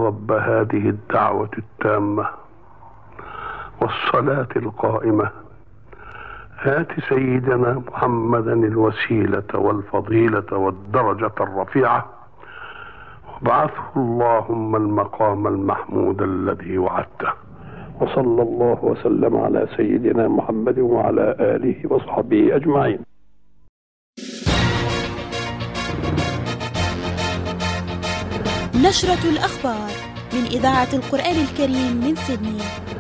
رب هذه الدعوة التامة والصلاة القائمة آت سيدنا محمدا الوسيلة والفضيلة والدرجة الرفيعة وابعثه اللهم المقام المحمود الذي وعدته. وصلى الله وسلم على سيدنا محمد وعلى آله وصحبه أجمعين. نشرة الأخبار من إذاعة القرآن الكريم من سيدني.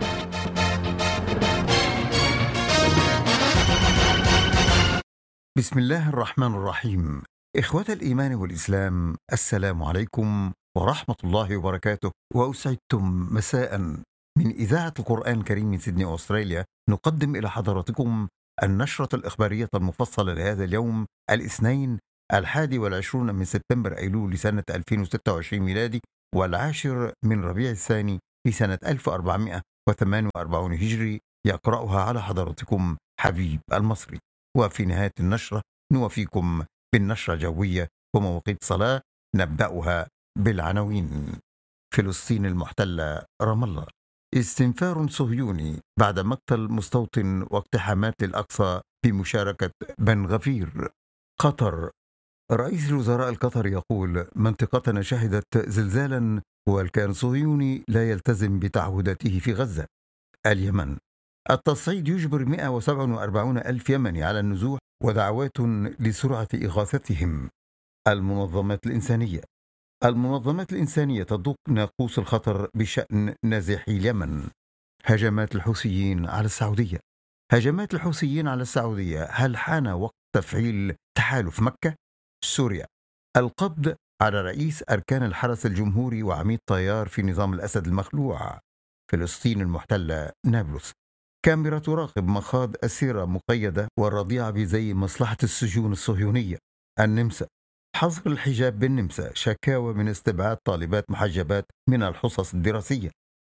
بسم الله الرحمن الرحيم. إخوة الإيمان والإسلام، السلام عليكم ورحمة الله وبركاته، وأسعدتم مساء من إذاعة القرآن الكريم من سيدني أستراليا. نقدم إلى حضراتكم النشرة الإخبارية المفصلة لهذا اليوم الاثنين 21 من سبتمبر أيلول لسنة 2026 ميلادي، والعاشر من ربيع الثاني لسنة 1448 هجري. يقرأها على حضراتكم حبيب المصري. وفي نهاية النشرة نوفيكم بالنشرة الجوية ومواقيت صلاة. نبدأها بالعناوين. فلسطين المحتلة، رام الله. استنفار صهيوني بعد مقتل مستوطن واقتحامات الأقصى بمشاركة بن غفير. قطر. رئيس الوزراء القطري يقول: منطقتنا شهدت زلزالا والكيان الصهيوني لا يلتزم بتعهداته في غزة. اليمن. التصعيد يجبر 147 ألف يمني على النزوح ودعوات لسرعة إغاثتهم. المنظمات الإنسانية. المنظمات الإنسانية تدق ناقوس الخطر بشأن نازحي اليمن. هجمات الحوثيين على السعودية. هجمات الحوثيين على السعودية، هل حان وقت تفعيل تحالف مكة؟ سوريا. القبض على رئيس أركان الحرس الجمهوري وعميد طيار في نظام الأسد المخلوع. فلسطين المحتلة، نابلس. كاميرا تراقب مخاض أسيرة مقيدة والرضيعة بزي مصلحة السجون الصهيونية. النمسا. حظر الحجاب بالنمسا، شكاوى من استبعاد طالبات محجبات من الحصص الدراسية.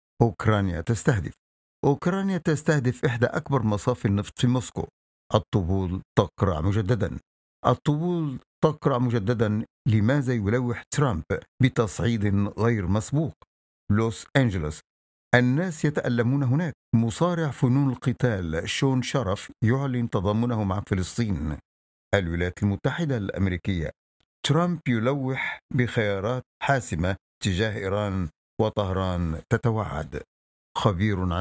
أوكرانيا تستهدف إحدى أكبر مصافي النفط في موسكو. الطبول تقرع مجددا. لماذا يلوح ترامب بتصعيد غير مسبوق؟ لوس أنجلوس. الناس يتألمون هناك. مصارع فنون القتال شون شرف يعلن تضامنه مع فلسطين. الولايات المتحدة الأمريكية. ترامب يلوح بخيارات حاسمة تجاه إيران وطهران تتوعد. خبير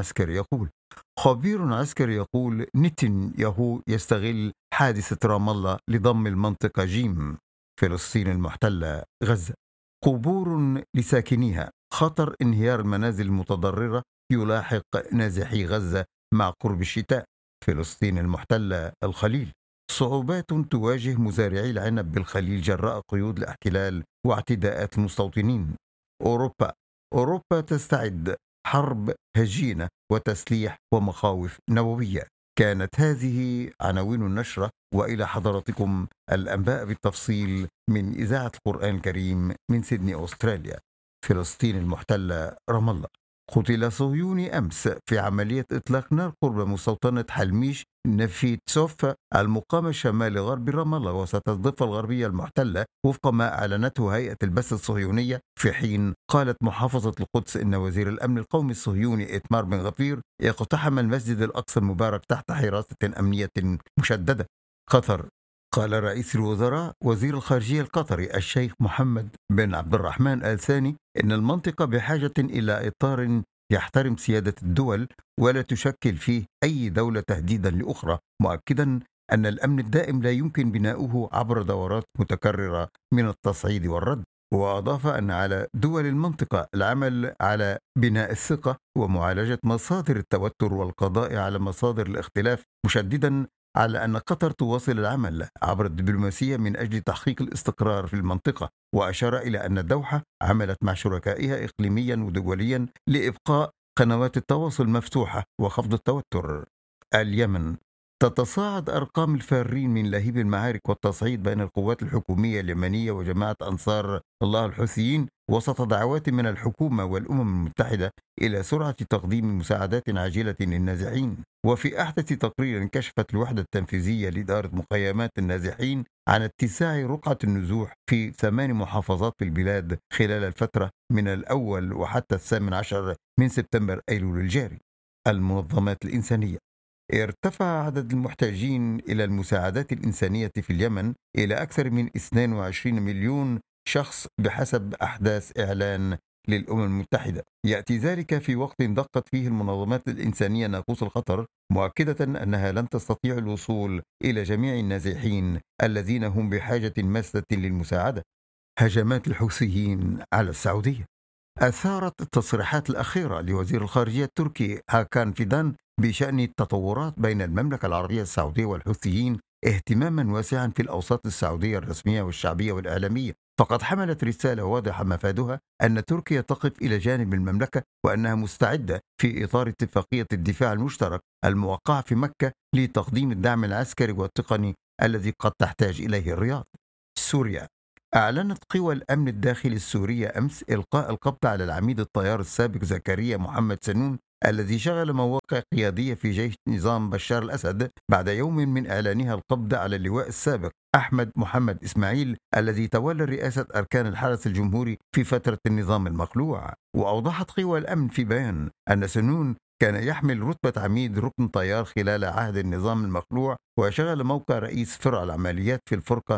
عسكري يقول نتنياهو يستغل حادثة رام الله لضم المنطقة جيم. فلسطين المحتلة، غزة. قبور لساكنيها، خطر انهيار المنازل المتضررة يلاحق نازحي غزة مع قرب الشتاء. فلسطين المحتلة، الخليل. صعوبات تواجه مزارعي العنب بالخليل جراء قيود الاحتلال واعتداءات المستوطنين. أوروبا تستعد حرب هجينة وتسليح ومخاوف نووية. كانت هذه عناوين النشرة، وإلى حضراتكم الأنباء بالتفصيل من إذاعة القرآن الكريم من سيدني أستراليا. فلسطين المحتلة، رام الله. قتل صهيوني أمس في عملية إطلاق نار قرب مستوطنة حلميش نفيتسوف المقامة شمال غرب رام الله، وسط الضفة الغربية المحتلة وفق ما أعلنته هيئة البث الصهيونية، في حين قالت محافظة القدس إن وزير الأمن القومي الصهيوني إيتمار بن غفير اقتحم المسجد الأقصى المبارك تحت حراسة أمنية مشددة. قطر. قال رئيس الوزراء وزير الخارجية القطري الشيخ محمد بن عبد الرحمن آل ثاني إن المنطقة بحاجة إلى إطار يحترم سيادة الدول ولا تشكل فيه أي دولة تهديدا لأخرى، مؤكدا أن الأمن الدائم لا يمكن بناؤه عبر دورات متكررة من التصعيد والرد. وأضاف أن على دول المنطقة العمل على بناء الثقة ومعالجة مصادر التوتر والقضاء على مصادر الاختلاف، مشددا على أن قطر تواصل العمل عبر الدبلوماسية من أجل تحقيق الاستقرار في المنطقة. وأشار إلى أن الدوحة عملت مع شركائها إقليميا ودوليا لإبقاء قنوات التواصل مفتوحة وخفض التوتر. اليمن. تتصاعد أرقام الفارين من لهيب المعارك والتصعيد بين القوات الحكومية اليمنية وجماعة أنصار الله الحوثيين وسط دعوات من الحكومة والأمم المتحدة إلى سرعة تقديم مساعدات عاجلة للنازحين. وفي أحدث تقرير كشفت الوحدة التنفيذية لإدارة مخيمات النازحين عن اتساع رقعة النزوح في 8 محافظات في البلاد خلال الفترة من الأول وحتى 18 من سبتمبر أيلول الجاري. المنظمات الإنسانية: ارتفع عدد المحتاجين إلى المساعدات الإنسانية في اليمن إلى أكثر من 22 مليون شخص بحسب أحداث إعلان للأمم المتحدة. يأتي ذلك في وقت دقت فيه المنظمات الإنسانية ناقوس الخطر، مؤكدة أنها لن تستطيع الوصول إلى جميع النازحين الذين هم بحاجة ماسة للمساعدة. هجمات الحوثيين على السعودية: أثارت التصريحات الأخيرة لوزير الخارجية التركي هاكان فيدان بشأن التطورات بين المملكة العربية السعودية والحوثيين اهتماما واسعا في الأوساط السعودية الرسمية والشعبية والإعلامية. فقد حملت رسالة واضحة مفادها أن تركيا تقف إلى جانب المملكة وأنها مستعدة في إطار اتفاقية الدفاع المشترك الموقعة في مكة لتقديم الدعم العسكري والتقني الذي قد تحتاج إليه الرياض. سوريا: أعلنت قوى الأمن الداخلي السورية أمس إلقاء القبض على العميد الطيار السابق زكريا محمد سنون الذي شغل مواقع قيادية في جيش نظام بشار الأسد بعد يوم من إعلانها القبض على اللواء السابق أحمد محمد إسماعيل الذي تولى رئاسة أركان الحرس الجمهوري في فترة النظام المخلوع. وأوضحت قوى الأمن في بيان أن سنون كان يحمل رتبة عميد ركن طيار خلال عهد النظام المخلوع، وشغل موقع رئيس فرع العمليات في الفرقة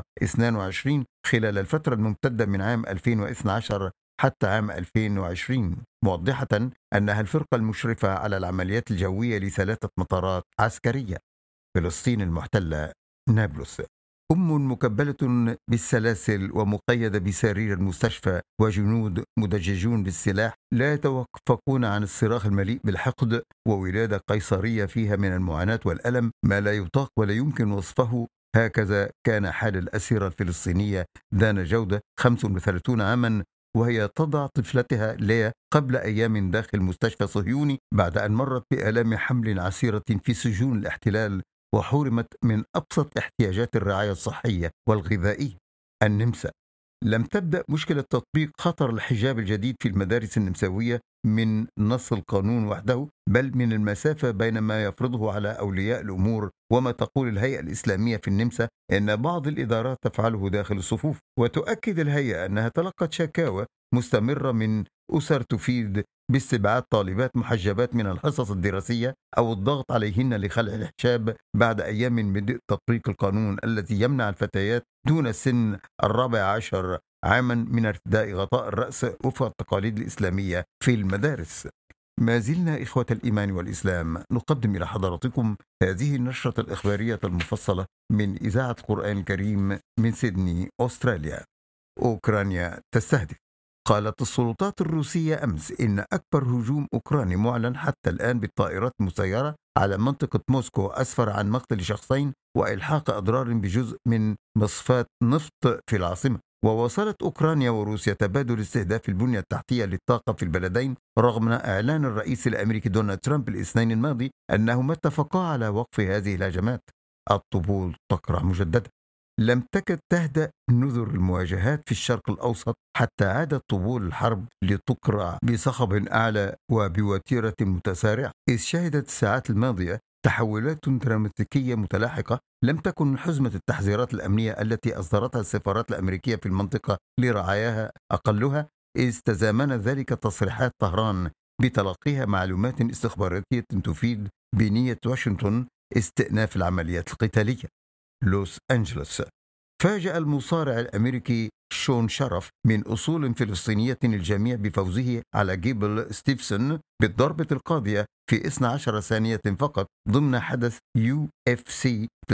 22 خلال الفترة الممتدة من عام 2012 حتى عام 2020، موضحة أنها الفرقة المشرفة على العمليات الجوية ل3 مطارات عسكرية. فلسطين المحتلة: نابلس: أم مكبلة بالسلاسل ومقيدة بسرير المستشفى وجنود مدججون بالسلاح لا يتوقفون عن الصراخ المليء بالحقد، وولادة قيصرية فيها من المعاناة والألم ما لا يطاق ولا يمكن وصفه. هكذا كان حال الأسيرة الفلسطينية دانا جودة 35 عاما وهي تضع طفلتها ليا قبل أيام داخل مستشفى صهيوني بعد أن مرت بآلام حمل عسيرة في سجون الاحتلال وحرمت من أبسط احتياجات الرعاية الصحية والغذائية. النمسا: لم تبدأ مشكلة تطبيق خطر الحجاب الجديد في المدارس النمساوية من نص القانون وحده، بل من المسافة بين ما يفرضه على أولياء الأمور وما تقول الهيئة الإسلامية في النمسا إن بعض الإدارات تفعله داخل الصفوف. وتؤكد الهيئة أنها تلقت شكاوى مستمرة من أسر تفيد باستبعاد طالبات محجبات من الحصص الدراسية أو الضغط عليهن لخلع الحجاب بعد أيام من بدء تطبيق القانون الذي يمنع الفتيات دون سن 14 عاما من ارتداء غطاء الرأس وفق التقاليد الإسلامية في المدارس. ما زلنا إخوة الإيمان والإسلام نقدم إلى حضراتكم هذه النشرة الإخبارية المفصلة من إذاعة القرآن الكريم من سيدني، أستراليا. أوكرانيا تستهدف. قالت السلطات الروسية أمس إن أكبر هجوم أوكراني معلن حتى الآن بالطائرات المسيرة على منطقة موسكو أسفر عن مقتل شخصين وإلحاق أضرار بجزء من مصفاة نفط في العاصمة. وواصلت أوكرانيا وروسيا تبادل استهداف البنية التحتية للطاقة في البلدين رغم إعلان الرئيس الأمريكي دونالد ترامب الاثنين الماضي أنهما اتفقا على وقف هذه الهجمات. الطبول تقرع مجددا. لم تكد تهدأ نذر المواجهات في الشرق الأوسط حتى عادت طبول الحرب لتقرع بصخب أعلى وبوتيرة متسارعة، إذ شهدت الساعات الماضية تحولات دراماتيكية متلاحقة لم تكن من حزمة التحذيرات الأمنية التي أصدرتها السفارات الأمريكية في المنطقة لرعاياها أقلها، إذ تزامن ذلك تصريحات طهران بتلقيها معلومات استخباراتية تفيد بنية واشنطن استئناف العمليات القتالية. لوس أنجلوس: فاجأ المصارع الأمريكي شون شرف من أصول فلسطينية الجميع بفوزه على جيبل ستيفسون بالضربة القاضية في 12 ثانية فقط ضمن حدث UFC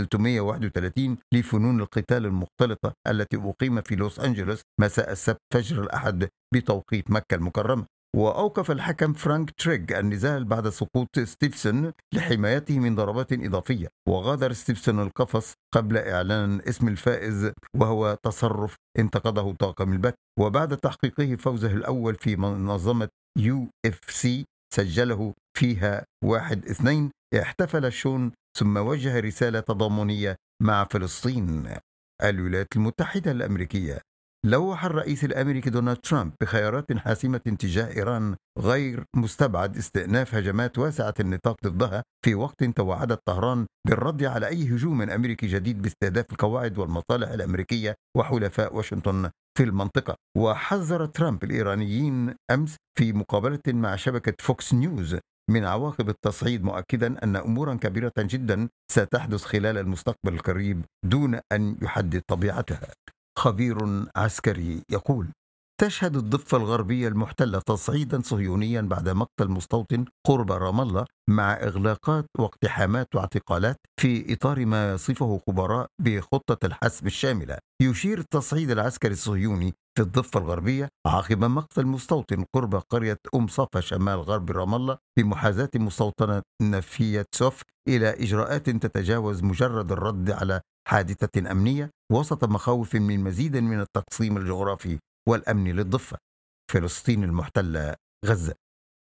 331 لفنون القتال المختلطة التي أقيم في لوس أنجلوس مساء السبت فجر الأحد بتوقيت مكة المكرمة. وأوقف الحكم فرانك تريغ النزال بعد سقوط ستيفسون لحمايته من ضربات إضافية، وغادر ستيفسون القفص قبل إعلان اسم الفائز وهو تصرف انتقده طاقم البث. وبعد تحقيقه فوزه الأول في منظمة UFC سجله فيها 1-2 احتفل شون ثم وجه رسالة تضامنية مع فلسطين. الولايات المتحدة الأمريكية. لوح الرئيس الأمريكي دونالد ترامب بخيارات حاسمة تجاه إيران، غير مستبعد استئناف هجمات واسعة النطاق ضدها في وقت توعدت طهران بالرد على أي هجوم أمريكي جديد باستهداف القواعد والمصالح الأمريكية وحلفاء واشنطن في المنطقة. وحذر ترامب الإيرانيين أمس في مقابلة مع شبكة فوكس نيوز من عواقب التصعيد، مؤكدا أن أمورا كبيرة جدا ستحدث خلال المستقبل القريب دون أن يحدد طبيعتها. خبير عسكري يقول: تشهد الضفة الغربية المحتلة تصعيدا صهيونيا بعد مقتل مستوطن قرب رام الله، مع إغلاقات واقتحامات واعتقالات في إطار ما يصفه خبراء بخطة الحسم الشاملة. يشير التصعيد العسكري الصهيوني في الضفة الغربية عقب مقتل مستوطن قرب قرية صفا شمال غرب رام الله بمحاذاة مستوطنة نفية سوف إلى إجراءات تتجاوز مجرد الرد على حادثة أمنية، وسط مخاوف من مزيد من التقسيم الجغرافي والأمن للضفة. فلسطين المحتلة. غزة.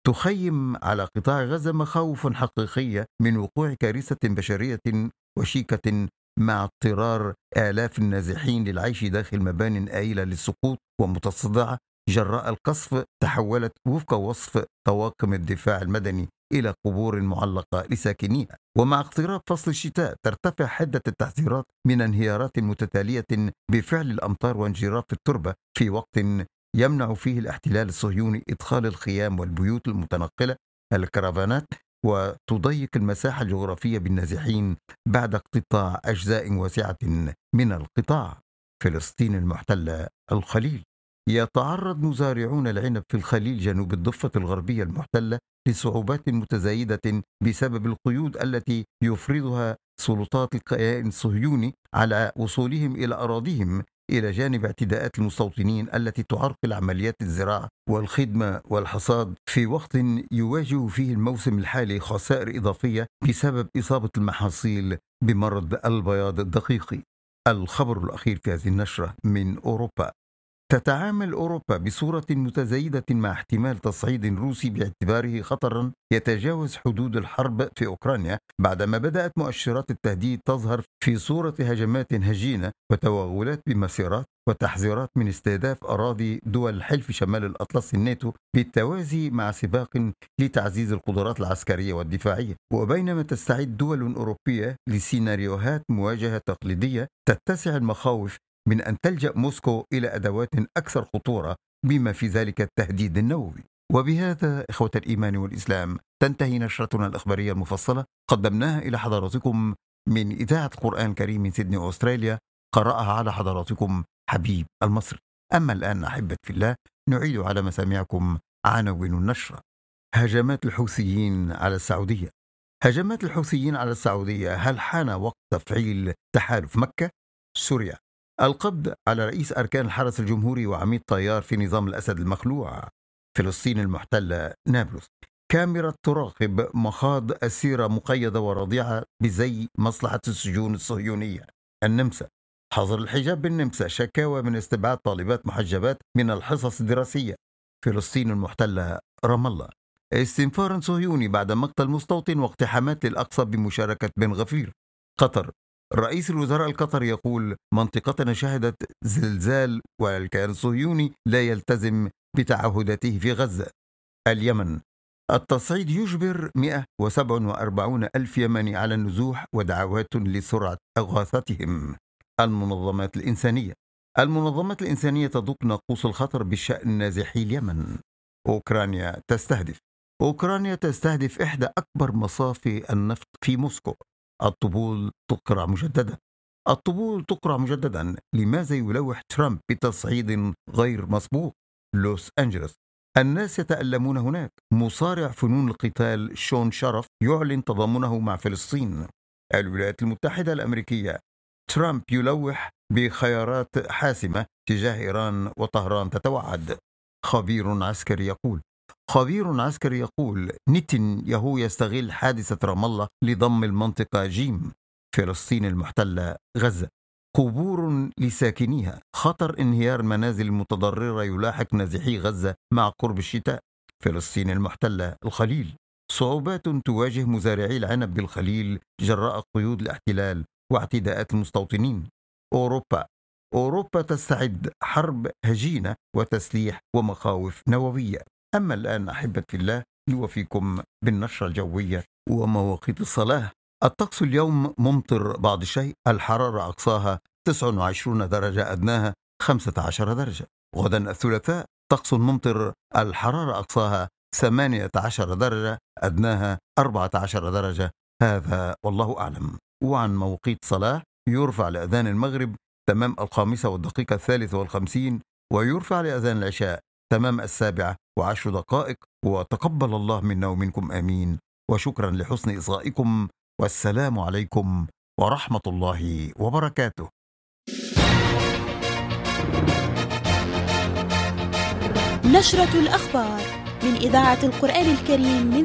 تخيم على قطاع غزة مخاوف حقيقية من وقوع كارثة بشرية وشيكة، مع اضطرار آلاف النازحين للعيش داخل مبان آيلة للسقوط ومتصدعة جراء القصف تحولت وفق وصف طواقم الدفاع المدني إلى قبور معلقة لساكنيها. ومع اقتراب فصل الشتاء ترتفع حدة التحذيرات من انهيارات متتالية بفعل الأمطار وانجراف التربة، في وقت يمنع فيه الاحتلال الصهيوني إدخال الخيام والبيوت المتنقلة الكرفانات، وتضيق المساحة الجغرافية بالنازحين بعد اقتطاع أجزاء واسعة من القطاع. فلسطين المحتلة. الخليل. يتعرض مزارعون العنب في الخليل جنوب الضفة الغربية المحتلة لصعوبات متزايدة بسبب القيود التي يفرضها سلطات الكيان الصهيوني على وصولهم إلى أراضيهم، إلى جانب اعتداءات المستوطنين التي تعرقل عمليات الزراعة والخدمة والحصاد، في وقت يواجه فيه الموسم الحالي خسائر إضافية بسبب إصابة المحاصيل بمرض البياض الدقيقي. الخبر الأخير في هذه النشرة من أوروبا. تتعامل أوروبا بصورة متزايدة مع احتمال تصعيد روسي باعتباره خطرا يتجاوز حدود الحرب في أوكرانيا، بعدما بدأت مؤشرات التهديد تظهر في صورة هجمات هجينة وتوغلات بمسيرات وتحذيرات من استهداف أراضي دول الحلف شمال الأطلسي الناتو، بالتوازي مع سباق لتعزيز القدرات العسكرية والدفاعية. وبينما تستعد دول أوروبية لسيناريوهات مواجهة تقليدية، تتسع المخاوف من أن تلجأ موسكو إلى أدوات أكثر خطورة، بما في ذلك التهديد النووي. وبهذا إخوة الإيمان والإسلام تنتهي نشرتنا الإخبارية المفصلة، قدمناها إلى حضراتكم من إذاعة القرآن الكريم من سيدني أستراليا، قرأها على حضراتكم حبيب المصري. أما الآن أحبة في الله، نعيد على مسامعكم عناوين النشرة. هجمات الحوثيين على السعودية. هجمات الحوثيين على السعودية، هل حان وقت تفعيل تحالف مكة؟ سوريا. القبض على رئيس أركان الحرس الجمهوري وعميد طيار في نظام الأسد المخلوع. فلسطين المحتلة. نابلس. كاميرا تراقب مخاض أسيرة مقيدة ورضيعة بزي مصلحة السجون الصهيونية. النمسا. حظر الحجاب بالنمسا، شكاوى من استبعاد طالبات محجبات من الحصص الدراسية. فلسطين المحتلة. رام الله. استنفار صهيوني بعد مقتل مستوطن واقتحامات للأقصى بمشاركة بن غفير. قطر. رئيس الوزراء القطري يقول: منطقتنا شهدت زلزال والكيان الصهيوني لا يلتزم بتعهداته في غزة. اليمن. التصعيد يجبر 147 ألف يمني على النزوح ودعوات لسرعة إغاثتهم. المنظمات الإنسانية. المنظمات الإنسانية تدق ناقوس الخطر بشأن نازحي اليمن. أوكرانيا تستهدف إحدى أكبر مصافي النفط في موسكو. الطبول تقرع مجددا. لماذا يلوح ترامب بتصعيد غير مسبوق؟ لوس أنجلوس. الناس يتألمون هناك. مصارع فنون القتال شون شرف يعلن تضامنه مع فلسطين. الولايات المتحدة الأمريكية. ترامب يلوح بخيارات حاسمة تجاه إيران وطهران تتوعد. خبير عسكري يقول: نتنياهو يستغل حادثة رام الله لضم المنطقة جيم. فلسطين المحتلة. غزة. قبور لساكنيها، خطر انهيار المنازل المتضررة يلاحق نازحي غزة مع قرب الشتاء. فلسطين المحتلة. الخليل. صعوبات تواجه مزارعي العنب بالخليل جراء قيود الاحتلال واعتداءات المستوطنين. أوروبا تستعد حرب هجينة وتسليح ومخاوف نووية. أما الآن أحبة في الله نوفيكم بالنشرة الجوية ومواقيت الصلاة. الطقس اليوم ممطر بعض الشيء، الحرارة أقصاها 29 درجة، أدناها 15 درجة. غدا الثلاثاء طقس ممطر، الحرارة أقصاها 18 درجة، أدناها 14 درجة. هذا والله أعلم. وعن موقيت صلاة، يرفع لأذان المغرب تمام 5:53، ويرفع لأذان العشاء تمام 7:10. وتقبل الله منا ومنكم آمين. وشكرا لحسن إصغائكم، والسلام عليكم ورحمة الله وبركاته. نشرة الأخبار من إذاعة القرآن الكريم من